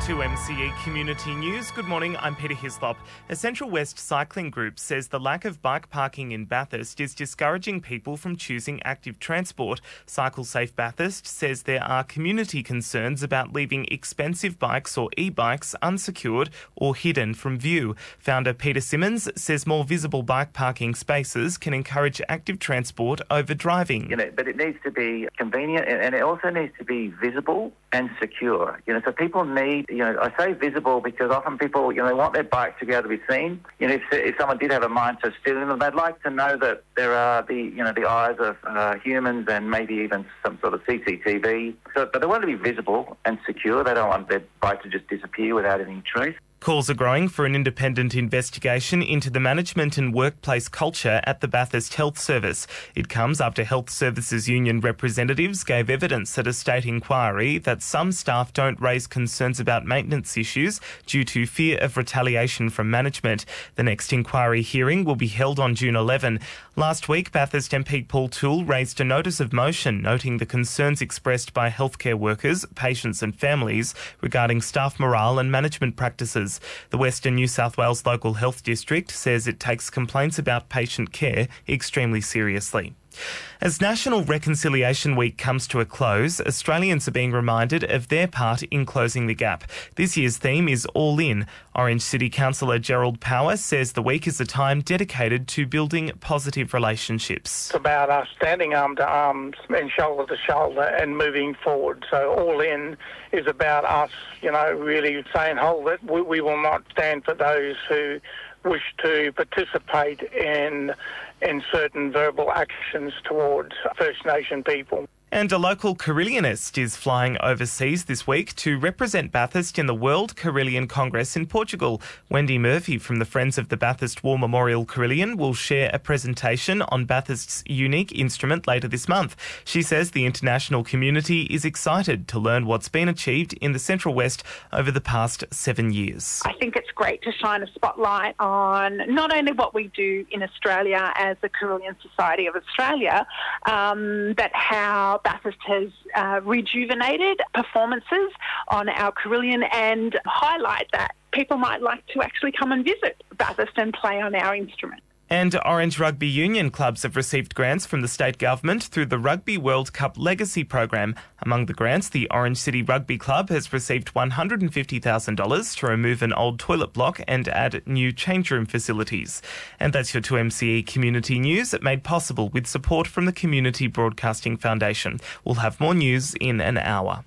2MCE Community News. Good morning, I'm Peter Hislop. A Central West cycling group says the lack of bike parking in Bathurst is discouraging people from choosing active transport. Cycle Safe Bathurst says there are community concerns about leaving expensive bikes or e-bikes unsecured or hidden from view. Founder Peter Simmons says more visible bike parking spaces can encourage active transport over driving. But it needs to be convenient and it also needs to be visible and secure. So people need, I say visible because often people, they want their bike to be able to be seen. If someone did have a mind to steal them, they'd like to know that there are the eyes of humans and maybe even some sort of CCTV. But they want to be visible and secure. They don't want their bike to just disappear without any trace. Calls are growing for an independent investigation into the management and workplace culture at the Bathurst Health Service. It comes after Health Services Union representatives gave evidence at a state inquiry that some staff don't raise concerns about maintenance issues due to fear of retaliation from management. The next inquiry hearing will be held on June 11. Last week, Bathurst MP Paul Toole raised a notice of motion noting the concerns expressed by healthcare workers, patients and families regarding staff morale and management practices. The Western New South Wales Local Health District says it takes complaints about patient care extremely seriously. As National Reconciliation Week comes to a close, Australians are being reminded of their part in closing the gap. This year's theme is All In. Orange City Councillor Gerald Power says the week is a time dedicated to building positive relationships. It's about us standing arm to arm and shoulder to shoulder and moving forward. So All In is about us, really saying, hold it, we will not stand for those who wish to participate in certain verbal actions towards First Nation people. And a local Carillionist is flying overseas this week to represent Bathurst in the World Carillion Congress in Portugal. Wendy Murphy from the Friends of the Bathurst War Memorial Carillion will share a presentation on Bathurst's unique instrument later this month. She says the international community is excited to learn what's been achieved in the Central West over the past 7 years. I think it's great to shine a spotlight on not only what we do in Australia as the Carillion Society of Australia, but how Bathurst has rejuvenated performances on our Carillion and highlight that people might like to actually come and visit Bathurst and play on our instrument. And Orange Rugby Union clubs have received grants from the state government through the Rugby World Cup Legacy Program. Among the grants, the Orange City Rugby Club has received $150,000 to remove an old toilet block and add new change room facilities. And that's your 2MCE Community News, made possible with support from the Community Broadcasting Foundation. We'll have more news in an hour.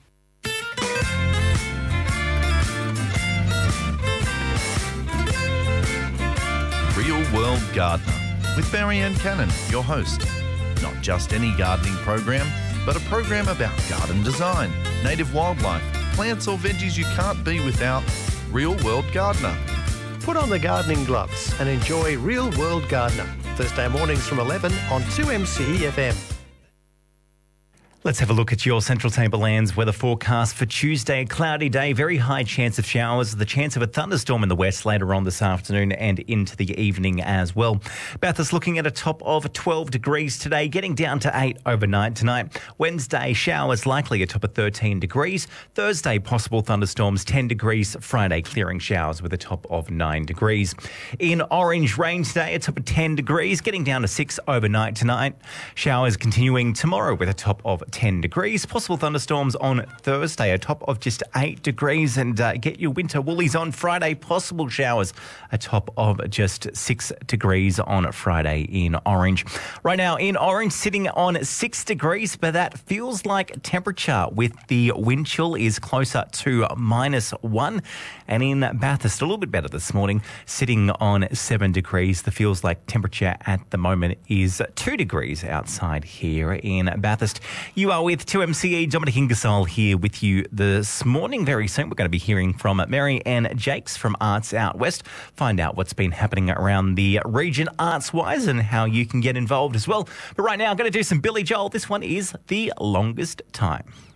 Real World Gardener with Marianne Cannon, your host. Not just any gardening program, but a program about garden design, native wildlife, plants or veggies you can't be without. Real World Gardener. Put on the gardening gloves and enjoy Real World Gardener. Thursday mornings from 11 on 2MCE FM. Let's have a look at your Central Tablelands weather forecast for Tuesday. A cloudy day, very high chance of showers, the chance of a thunderstorm in the west later on this afternoon and into the evening as well. Bathurst looking at a top of 12 degrees today, getting down to 8 overnight tonight. Wednesday, showers likely a top of 13 degrees. Thursday, possible thunderstorms, 10 degrees. Friday, clearing showers with a top of 9 degrees. In Orange, rain today, a top of 10 degrees, getting down to 6 overnight tonight. Showers continuing tomorrow with a top of 10 degrees. Possible thunderstorms on Thursday, a top of just 8 degrees. And get your winter woolies on Friday. Possible showers, a top of just 6 degrees on Friday in Orange. Right now in Orange, sitting on 6 degrees, but that feels like temperature with the wind chill is closer to -1. And in Bathurst, a little bit better this morning, sitting on 7 degrees. The feels like temperature at the moment is 2 degrees outside here in Bathurst. You are with 2MCE, Dominic Ingersoll here with you this morning. Very soon we're going to be hearing from Mary Ann Jakes from Arts Out West. Find out what's been happening around the region arts-wise and how you can get involved as well. But right now I'm going to do some Billy Joel. This one is The Longest Time.